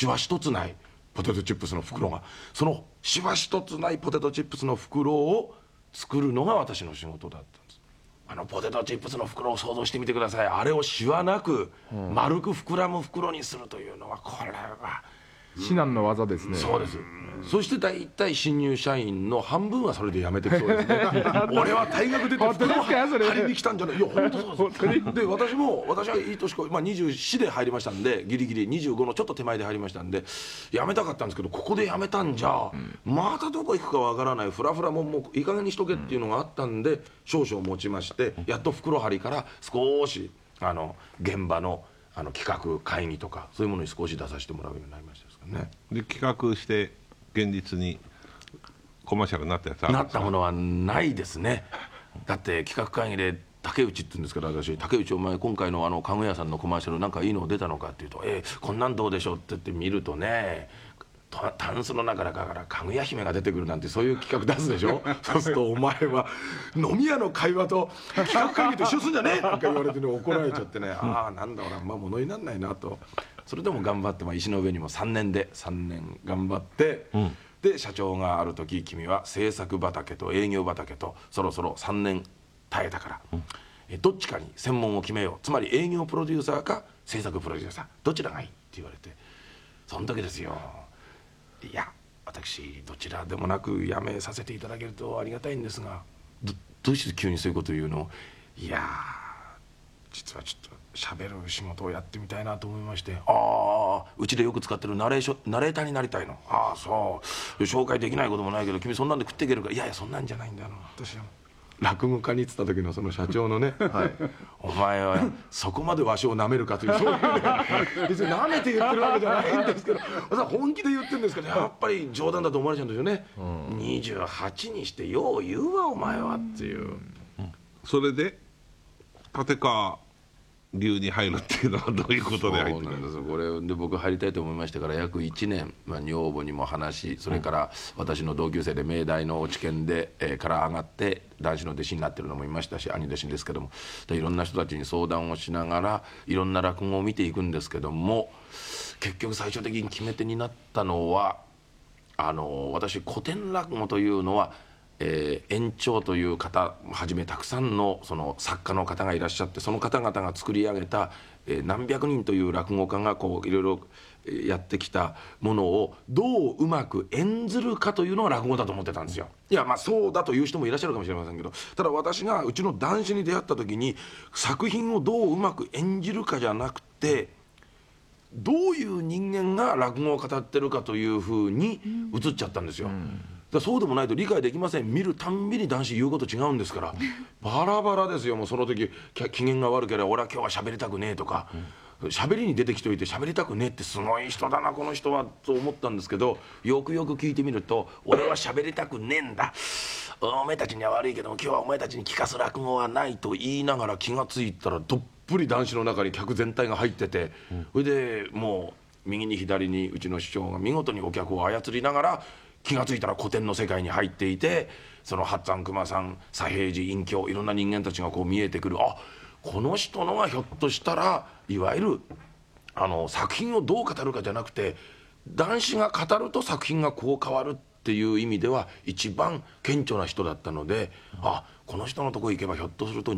シワ一つないポテトチップスの袋が、そのシワ一つないポテトチップスの袋を作るのが私の仕事だったんです。ポテトチップスの袋を想像してみてください。あれをシワなく丸く膨らむ袋にするというのは、これは至難の技ですね。 そうです。そして大体新入社員の半分はそれで辞めてきそうですね。俺は大学出て袋を張りに来たんじゃない。いや本当そうです。で私はいい年こい、24で入りましたんで、ギリギリ25のちょっと手前で入りましたんで辞めたかったんですけど、ここで辞めたんじゃ、またどこ行くかわからない、フラフラもういい加減にしとけっていうのがあったんで、少々持ちまして、やっと袋張りから少し現場の企画会議とかそういうものに少し出させてもらうようになりましたですからね。 で企画して現実にコマーシャルになったやつなったものはないですね。だって企画会議で竹内って言うんですけど、私竹内お前今回の家具屋さんのコマーシャルなんかいいの出たのかっていうと、こんなんどうでしょうって言って見るとね、タンスの中からかぐや姫が出てくるなんて、そういう企画出すでしょ。そうするとお前は飲み屋の会話と企画会議と一緒すんじゃねえなんか言われてね、怒られちゃってね、ああなんだ俺は物になんないなと。それでも頑張って、石の上にも3年頑張って、で社長がある時、君は制作畑と営業畑とそろそろ3年耐えたから、どっちかに専門を決めよう、つまり営業プロデューサーか制作プロデューサー、どちらがいいって言われて、その時ですよ、いや私どちらでもなく辞めさせていただけるとありがたいんですが、どうして急にそういうこと言うの。いや実はちょっと喋る仕事をやってみたいなと思いまして。うちでよく使ってるナレーターになりたいの。そう紹介できないこともないけど君そんなんで食っていけるか。いやいやそんなんじゃないんだよ。私は落語家にって言った時のその社長のね、お前はそこまでわしをなめるかという、そういうね、別になめて言ってるわけじゃないんですけど、本気で言ってるんですけど、やっぱり冗談だと思われちゃうんですよね。28にしてよう言うわお前はっていう。 それで立川流に入るっていうのはどういうことで入ってるんですか。 これで僕入りたいと思いましてから約1年、女房にも話し、それから私の同級生で明大の落研で、から上がって男子の弟子になってるのもいましたし、兄弟子ですけども、いろんな人たちに相談をしながらいろんな落語を見ていくんですけども、結局最終的に決め手になったのは、私古典落語というのは延長という方はじめたくさんのその作家の方がいらっしゃって、その方々が作り上げた何百人という落語家がこういろいろやってきたものをどううまく演ずるかというのが落語だと思ってたんですよ。いやそうだという人もいらっしゃるかもしれませんけど、ただ私がうちの男子に出会った時に、作品をどううまく演じるかじゃなくて、どういう人間が落語を語ってるかというふうに映っちゃったんですよ。そうでもないと理解できません。見るたんびに男子言うこと違うんですから、バラバラですよ。もうその時機嫌が悪ければ俺は今日は喋りたくねえとか、喋りに出てきといて喋りたくねえってすごい人だなこの人はと思ったんですけど、よくよく聞いてみると、俺は喋りたくねえんだ、お前たちには悪いけども今日はお前たちに聞かす落語はないと言いながら、気が付いたらどっぷり男子の中に客全体が入ってて、それでもう右に左にうちの師匠が見事にお客を操りながら、気が付いたら古典の世界に入っていて、その八山熊さん、左平次、隠居、いろんな人間たちがこう見えてくる。この人のがひょっとしたらいわゆる作品をどう語るかじゃなくて、男子が語ると作品がこう変わるっていう意味では一番顕著な人だったので、この人のとこ行けばひょっとすると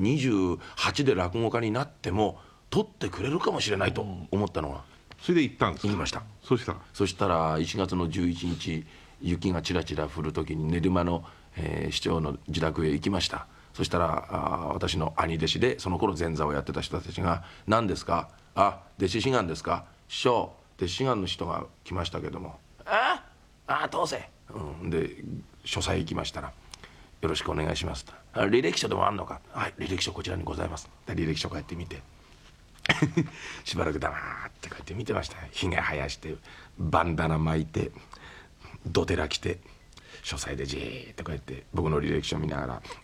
28で落語家になっても取ってくれるかもしれないと思ったのが、 それで行ったんですか。 行きました。 そしたら1月の11日雪がちらちら降る時に練馬の、市長の自宅へ行きました。そしたら私の兄弟子でその頃前座をやってた人たちが「何ですか？弟子志願ですか？師匠弟子志願の人が来ましたけども」通せ、で書斎行きましたら「よろしくお願いします」と「履歴書でもあんのか？」「はい、履歴書こちらにございます」で履歴書こうやって見てしばらく黙ってこうやって見てました。ひげ生やしてバンダナ巻いてドテラ着て書斎でじーっとこうやって僕の履歴書見ながら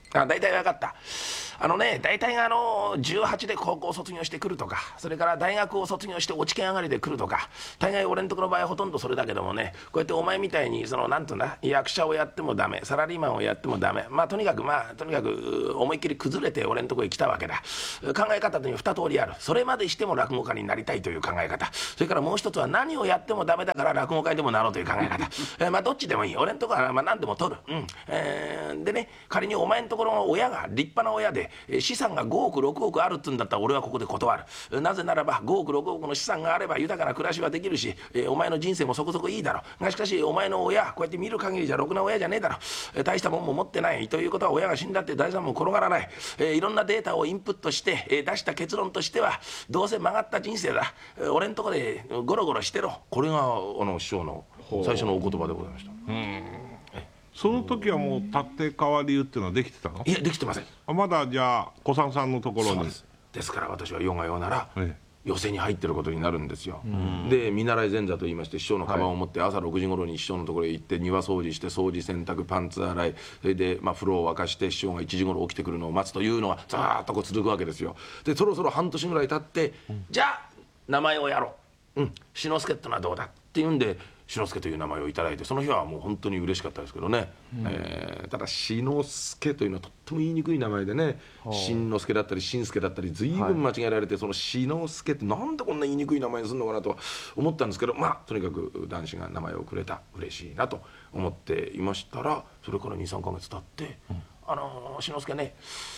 大体分かった。大体が18で高校を卒業してくるとか、それから大学を卒業して落ち研上がりで来るとか、大概俺んとこの場合はほとんどそれだけどもね、こうやってお前みたいになんていうんだ、役者をやってもダメ、サラリーマンをやってもダメ、とにかく思いっきり崩れて俺んとこへ来たわけだ。考え方というのは2通りある。それまでしても落語家になりたいという考え方、それからもう一つは何をやってもダメだから落語家にでもなろうという考え方。どっちでもいい。俺んとこは何でも取る。でね、仮にお前んところの親が立派な親で資産が5億6億あるっつうんだったら俺はここで断る。なぜならば5億6億の資産があれば豊かな暮らしはできるし、お前の人生もそこそこいいだろうが、しかしお前の親こうやって見る限りじゃろくな親じゃねえだろ。大したもんも持ってないということは、親が死んだって大したもん転がらない。いろんなデータをインプットして出した結論としては、どうせ曲がった人生だ。俺んとこでゴロゴロしてろ。これが師匠の最初のお言葉でございました。 その時はもう立川流っていうのはできてたの？ いや、できてません。 まだじゃあ小さんさんのところに。 ですから私は世が世なら、寄席に入ってることになるんですよ。で見習い前座と言いまして、師匠のカバンを持って朝6時頃に師匠のところへ行って、庭掃除して掃除洗濯パンツ洗い、それで風呂を沸かして師匠が1時頃起きてくるのを待つというのがずーっと続くわけですよ。でそろそろ半年ぐらい経って、じゃあ名前をやろう、志の輔ってのはどうだっていうんで志の輔という名前をいただいて、その日はもう本当に嬉しかったですけどね。ただ志の輔というのはとっても言いにくい名前でね、新之助だったり新助だったり随分間違えられて、その志の輔ってなんでこんな言いにくい名前にするのかなとは思ったんですけど、とにかく男子が名前をくれた、嬉しいなと思っていましたら、それから 2,3 ヶ月経って、志の輔ね、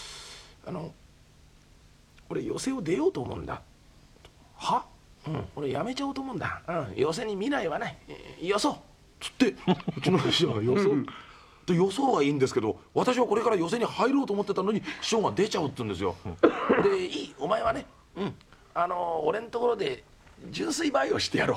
俺寄席を出ようと思うんだ。は？俺やめちゃおうと思うんだ。寄席に未来はない。よそうつってうちの師匠がよそうで、予想はいいんですけど、私はこれから寄席に入ろうと思ってたのに師匠が出ちゃうって言うんですよ。で、いい、お前はね、俺のところで純粋培養してやろう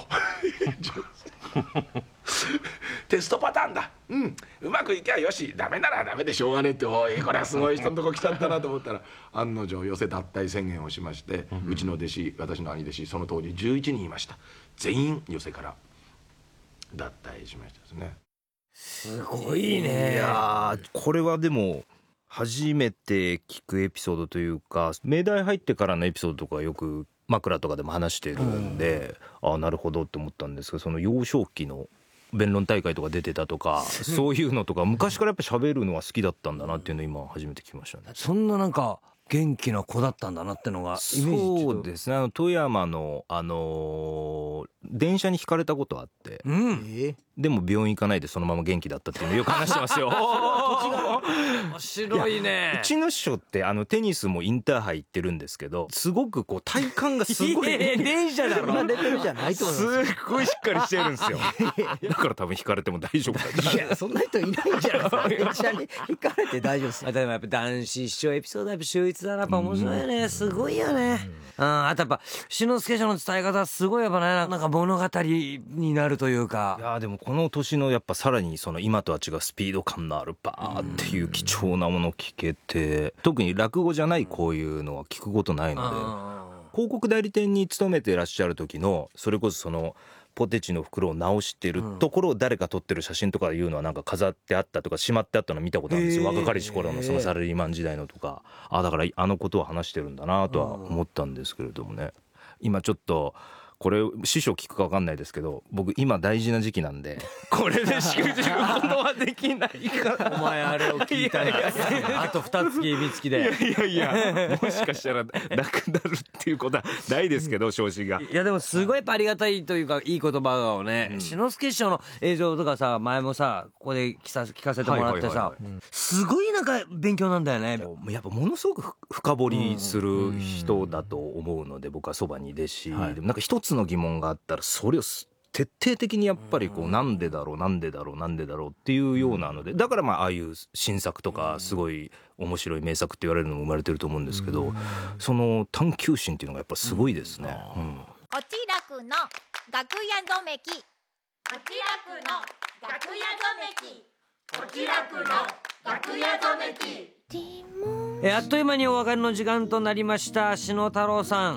テストパターンだ。うまくいけばよし、ダメならダメでしょうがねえって、おいこれはすごい人のとこ来ちゃったなと思ったら、案の定寄席脱退宣言をしまして、うちの弟子、私の兄弟子、その当時11人いました。全員寄席から脱退しましたですね。 すごいね。 いやこれはでも初めて聞くエピソードというか、明大入ってからのエピソードとかよく枕とかでも話してるんで、なるほどって思ったんですけど、その幼少期の弁論大会とか出てたとかそういうのとか昔からやっぱ喋るのは好きだったんだなっていうのを今初めて聞きましたね。 そんななんか元気な子だったんだなってのがイメージ。 そうですね、富山の電車にひかれたことあって、でも病院行かないでそのまま元気だったっていうのよく話してますよ面白いね。 うちの師匠ってテニスもインターハイ行ってるんですけど、すごくこう体幹がすごい電車だろ、 そんなレベルじゃないと思います。 すっごいしっかりしてるんですよだから多分引かれても大丈夫だいやそんな人いないんじゃないですか。電車に引かれて大丈夫です。 でもやっぱ男子師匠エピソードやっぱ秀逸だな。やっぱ面白いね。すごいよね。あとやっぱ志の輔師匠の伝え方すごいやっぱね、なんか物語になるというか。 いやでもこの年のやっぱさらにその今とは違うスピード感のあるバーっていう貴重なもの聞けて、特に落語じゃないこういうのは聞くことないので、広告代理店に勤めていらっしゃる時のそれこそそのポテチの袋を直してるところを誰か撮ってる写真とかいうのはなんか飾ってあったとかしまってあったの見たことあるんですよ。若かりし頃のそのサラリーマン時代のとか、だからあのことを話してるんだなとは思ったんですけれどもね。今ちょっとこれ師匠聞くか分かんないですけど、僕今大事な時期なんでこれでしくじることはできないからお前あれを聞いたらあと2月3月でいやもしかしたらなくなるっていうことはないですけど昇進が。 いやでもすごいやっぱありがたいというかいい言葉をね、志の輔師匠の映像とかさ、前もさここで聞かせてもらってさ、すごいなんか勉強なんだよね。 やっぱものすごく深掘りする人だと思うので、僕はそばにいるし、でもなんか一つの疑問があったらそれを徹底的にやっぱりこうなんでだろうっていうようなので、だからああいう新作とかすごい面白い名作って言われるのも生まれてると思うんですけど、その探求心っていうのがやっぱすごいですね。 こちらくの楽屋ぞめき、こちらくの楽屋ぞめき、こちらくの楽屋ぞめき。 あっという間にお別れの時間となりました。篠太郎さん、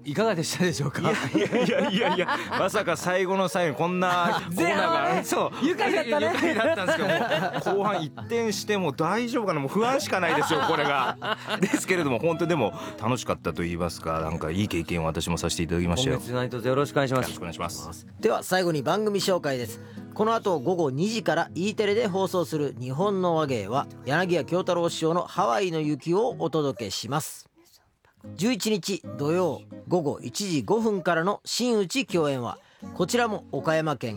いかがでしたでしょうか。 いやまさか最後の最後にこんなコーナーがある。そう愉快だったね。 愉快だったんですけども後半一転しても大丈夫かな、もう不安しかないですよこれが。ですけれども本当でも楽しかったと言いますか、なんかいい経験を私もさせていただきましたよ。 今月何卒よろしくお願いします。 よろしくお願いします。 では最後に番組紹介です。この後午後2時から E テレで放送する日本の話芸は柳家京太郎師匠のハワイの雪をお届けします。11日土曜午後1時5分からの真打ち共演はこちらも岡山県